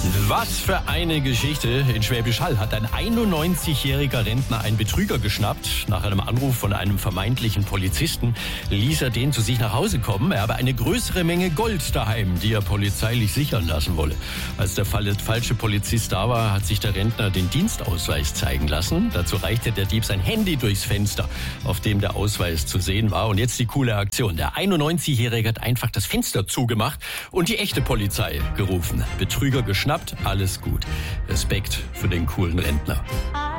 Was für eine Geschichte. In Schwäbisch Hall hat ein 91-jähriger Rentner einen Betrüger geschnappt. Nach einem Anruf von einem vermeintlichen Polizisten ließ er den zu sich nach Hause kommen. Er habe eine größere Menge Gold daheim, die er polizeilich sichern lassen wolle. Als der falsche Polizist da war, hat sich der Rentner den Dienstausweis zeigen lassen. Dazu reichte der Dieb sein Handy durchs Fenster, auf dem der Ausweis zu sehen war. Und jetzt die coole Aktion. Der 91-jährige hat einfach das Fenster zugemacht und die echte Polizei gerufen. Betrüger geschnappt, alles gut. Respekt für den coolen Rentner.